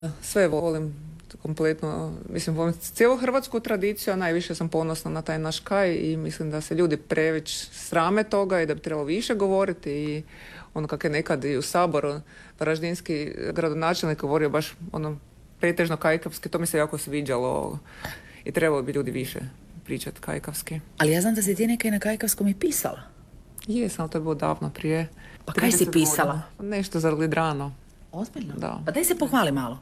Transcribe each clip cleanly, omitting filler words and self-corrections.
Sve volim kompletno, mislim, volim cijelu hrvatsku tradiciju, a najviše sam ponosna na taj naš kaj i mislim da se ljudi preveć srame toga i da bi trebalo više govoriti i ono kako je nekad i u Saboru varaždinski gradonačelnik govorio baš ono pretežno kajkavski, to mi se jako sviđalo i trebalo bi ljudi više pričati kajkavski. Ali ja znam da si ti nekaj na kajkavskom i pisala. Jesam, ali to je bilo davno prije. Pa kaj si pisala? Godina. Nešto za Lidrano. Ozbiljno? Da. Pa daj se pohvali malo.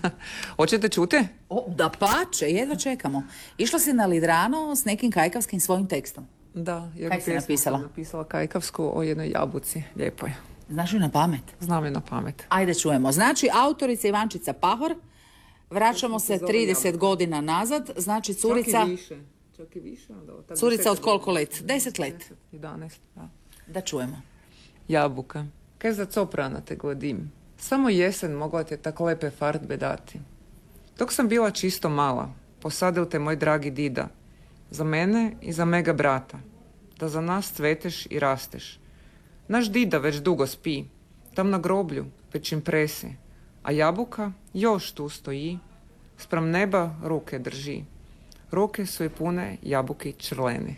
Hoćete čuti? Da pače, jedva čekamo. Išla si na Lidrano s nekim kajkavskim svojim tekstom. Da. Kaj si napisala? Napisala kajkavsku o jednoj jabuci, lijepoj. Znaš ju na pamet? Znam je na pamet. Ajde čujemo. Znači, autorica Ivančica Pahor, vraćamo se 30 godina nazad, znači curica... Čak i više. Curica od koliko let? 10 let. 11, da. Da čujemo. Jabuka. Kaj za coprana te godim? Samo jesen mogla te tak lepe fardbe dati. Dok sam bila čisto mala, posadil te moj dragi dida. Za mene i za mega brata. Da za nas cveteš i rasteš. Naš dida već dugo spi. Tam na groblju već im presi. A jabuka još tu stoji. Spram neba ruke drži. Ruke su i pune jabuki črleni.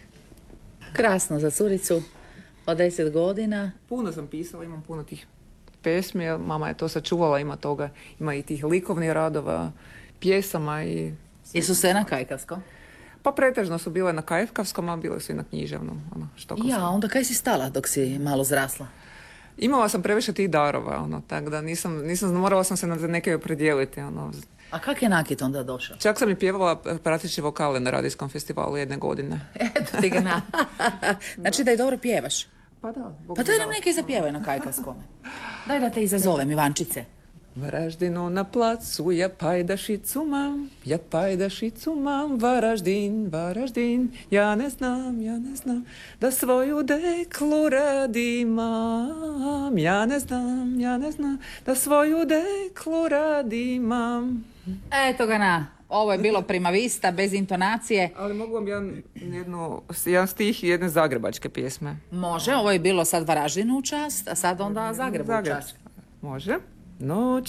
Krasno za curicu od 10 godina. Puno sam pisala, imam puno tih pesmi, mama je to sačuvala, ima toga, ima i tih likovnih radova, pjesama i... Jesu sve na kajkavskom? Pa pretežno su bile na kajkavskom, a bile su i na književnom. Ja, onda kaj si stala dok si malo zrasla? Imala sam previše tih darova, tako da nisam, morala sam se na neke opredijeliti. A kak je nakit onda došao? Čak sam i pjevala prateći vokale na radijskom festivalu jedne godine. Eto ti ga na. Znači da i dobro pjevaš? Pa da. Pa daj nam neki zapjevaj na kajkavskom. Daj da te izazovem, Ivančice. Varaždinu na placu, ja pajdašicu mam, Varaždin, ja ne znam, da svoju deklu radim, ja ne znam, da svoju deklu radim. Eto ga na, ovo je bilo prima vista, bez intonacije. Ali mogu vam jedan stih i jedne zagrebačke pjesme. Može, ovo je bilo sad Varaždinu u čast, a sad onda Zagrebu u čast. Može. Noć